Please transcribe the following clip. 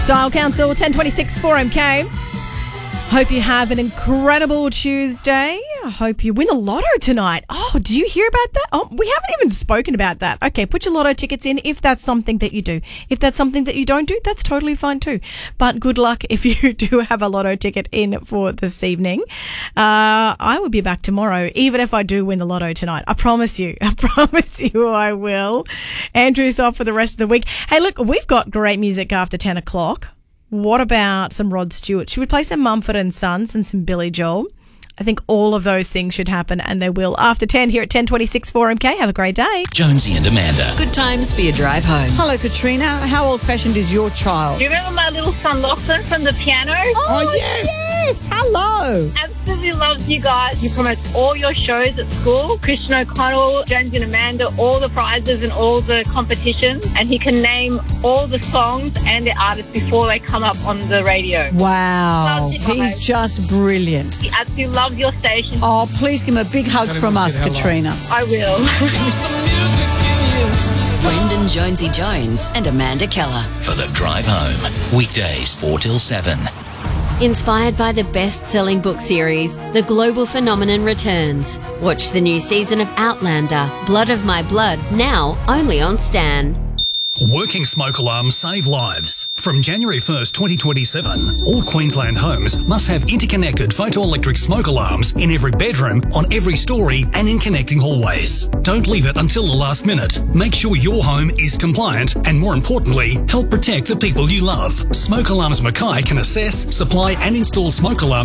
Style Council, 1026 4MK. Hope you have an incredible Tuesday. I hope you win the lotto tonight. Oh, did you hear about that? Oh, we haven't even spoken about that. Okay, put your lotto tickets in if that's something that you do. If that's something that you don't do, that's totally fine too. But good luck if you do have a lotto ticket in for this evening. I will be back tomorrow, even if I do win the lotto tonight. I promise you. I promise you I will. Andrew's off for the rest of the week. Hey, look, we've got great music after 10 o'clock. What about some Rod Stewart? Should we play some Mumford & Sons and some Billy Joel? I think all of those things should happen, and they will. After 10 here at 1026 4MK. Have a great day. Jonesy and Amanda. Good times for your drive home. Hello, Katrina. How old-fashioned is your child? Do you remember my little son Lachlan from the piano? Oh, yes. Hello. Absolutely loves you guys. He promotes all your shows at school. Christian O'Connell, Jonesy and Amanda, all the prizes and all the competitions. And he can name all the songs and the artists before they come up on the radio. Wow. Loves you He's guys. just brilliant. He absolutely loves your station. Oh, please give him a big hug from us, Katrina. I will. Brendan Jonesy Jones and Amanda Keller. For the drive home. Weekdays 4 till 7. Inspired by the best-selling book series, The Global Phenomenon returns. Watch the new season of Outlander, Blood of My Blood, now only on Stan. Working smoke alarms save lives. From January 1st, 2027, all Queensland homes must have interconnected photoelectric smoke alarms in every bedroom, on every story and in connecting hallways. Don't leave it until the last minute. Make sure your home is compliant and, more importantly, help protect the people you love. Smoke Alarms Mackay can assess, supply and install smoke alarms